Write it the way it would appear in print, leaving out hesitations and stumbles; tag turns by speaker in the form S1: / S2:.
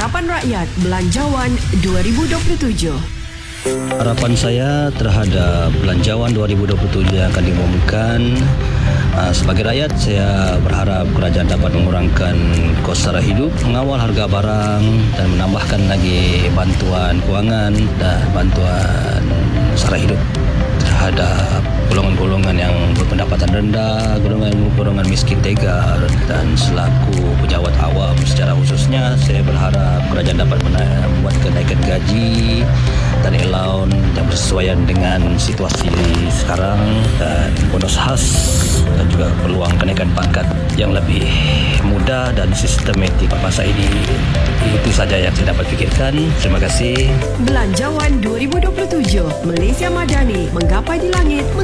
S1: Harapan Rakyat Belanjawan 2027.
S2: Harapan saya terhadap Belanjawan 2027 yang akan diumumkan, sebagai rakyat saya berharap kerajaan dapat mengurangkan kos sara hidup, mengawal harga barang dan menambahkan lagi bantuan kewangan dan bantuan sara hidup terhadap golongan-golongan yang berpendapatan rendah, golongan miskin tegar, dan selaku pejabat awam secara khususnya saya berharap kerajaan dapat membuat kenaikan gaji dan allowance yang bersesuaian dengan situasi sekarang, dan bonus khas dan juga peluang kenaikan pangkat yang lebih mudah dan sistematik masa ini. Itu saja yang saya dapat fikirkan. Terima kasih.
S1: Belanjawan 2027, Malaysia Madani menggapai di langit.